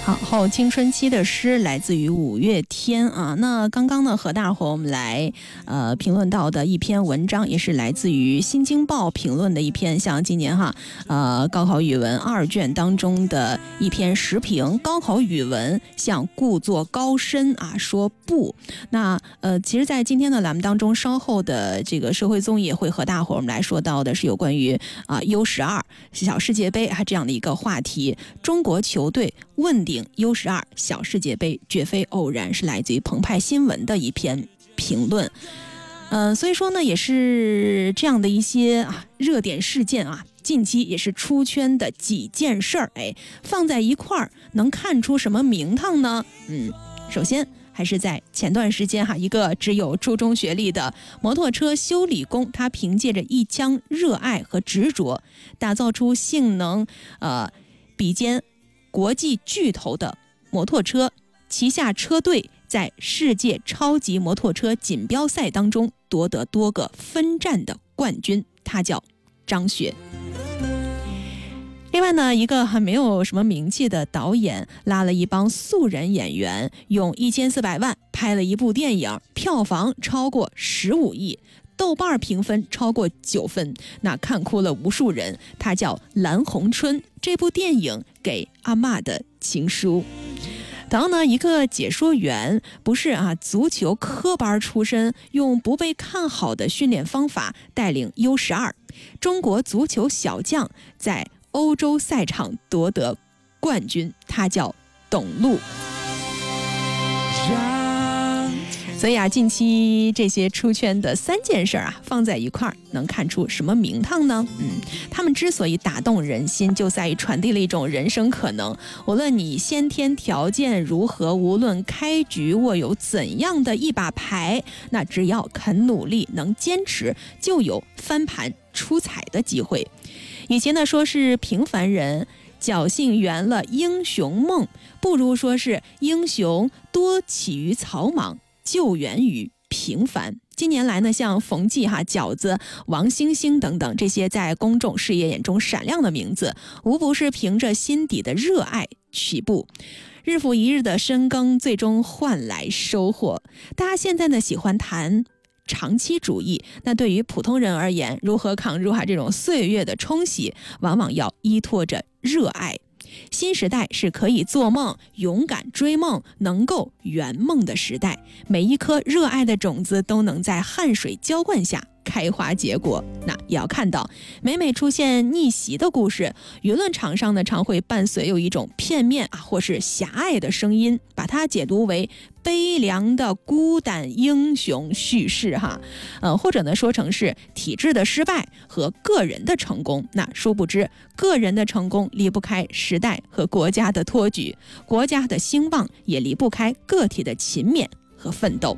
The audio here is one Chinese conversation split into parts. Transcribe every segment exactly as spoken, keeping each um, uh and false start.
好，后青春期的诗来自于五月天啊。那刚刚呢，和大伙我们来呃评论到的一篇文章，也是来自于《新京报》评论的一篇，像今年哈呃高考语文二卷当中的一篇时评，高考语文向故作高深啊说不。那呃，其实，在今天的栏目当中，稍后的这个社会综艺也会和大伙我们来说到的是有关于啊 U 十二小世界杯还这样的一个话题，中国球队问鼎 U 十二小世界杯绝非偶然，是来自于澎湃新闻的一篇评论。嗯、呃，所以说呢，也是这样的一些啊热点事件啊，近期也是出圈的几件事儿，哎，放在一块儿能看出什么名堂呢？嗯，首先还是在前段时间哈，一个只有初中学历的摩托车修理工，他凭借着一腔热爱和执着，打造出性能呃比肩国际巨头的摩托车，旗下车队在世界超级摩托车锦标赛当中夺得多个分站的冠军，他叫张雪。另外呢，一个还没有什么名气的导演拉了一帮素人演员，用一千四百万拍了一部电影，票房超过十五亿，豆瓣评分超过九分，那看哭了无数人。他叫蓝红春，这部电影给阿嬷的情书。然后呢，一个解说员不是啊足球科班出身，用不被看好的训练方法带领 U 十二 中国足球小将在欧洲赛场夺得冠军，他叫董路。所以啊，近期这些出圈的三件事啊，放在一块儿，能看出什么名堂呢？嗯，他们之所以打动人心，就在于传递了一种人生可能。无论你先天条件如何，无论开局握有怎样的一把牌，那只要肯努力，能坚持，就有翻盘出彩的机会。以前呢，说是平凡人侥幸圆了英雄梦，不如说是英雄多起于草莽，救援于平凡。近年来呢，像冯骥哈、饺子、王星星等等这些在公众视野眼中闪亮的名字，无不是凭着心底的热爱起步，日复一日的深耕，最终换来收获。大家现在呢喜欢谈长期主义，那对于普通人而言，如何扛住哈这种岁月的冲洗，往往要依托着热爱。新时代是可以做梦、勇敢追梦、能够圆梦的时代，每一颗热爱的种子都能在汗水浇灌下开花结果。那也要看到，每每出现逆袭的故事，舆论场上呢常会伴随有一种片面啊或是狭隘的声音，把它解读为悲凉的孤胆英雄叙事哈，呃，或者呢说成是体制的失败和个人的成功。那殊不知，个人的成功离不开时代和国家的托举，国家的兴旺也离不开个体的勤勉和奋斗。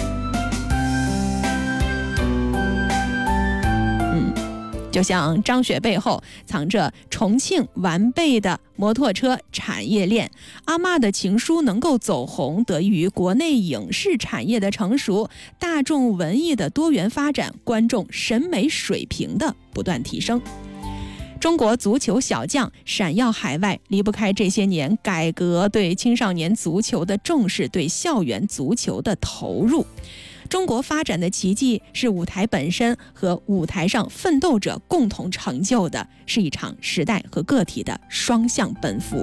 就像张雪背后藏着重庆完备的摩托车产业链，阿嬷的情书能够走红，得益于国内影视产业的成熟，大众文艺的多元发展，观众审美水平的不断提升。中国足球小将闪耀海外，离不开这些年改革对青少年足球的重视，对校园足球的投入。中国发展的奇迹是舞台本身和舞台上奋斗者共同成就的，是一场时代和个体的双向奔赴。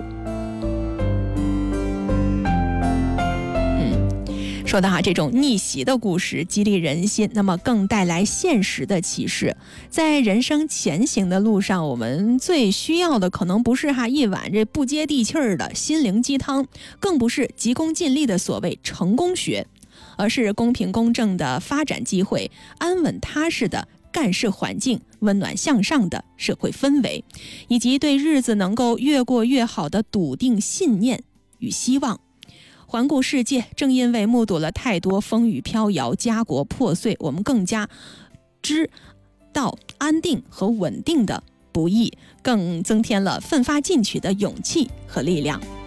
嗯，说到哈这种逆袭的故事激励人心，那么更带来现实的启示。在人生前行的路上，我们最需要的可能不是哈一碗这不接地气儿的心灵鸡汤，更不是急功近利的所谓成功学，而是公平公正的发展机会，安稳踏实的干事环境，温暖向上的社会氛围，以及对日子能够越过越好的笃定信念与希望。环顾世界，正因为目睹了太多风雨飘摇、家国破碎，我们更加知道安定和稳定的不易，更增添了奋发进取的勇气和力量。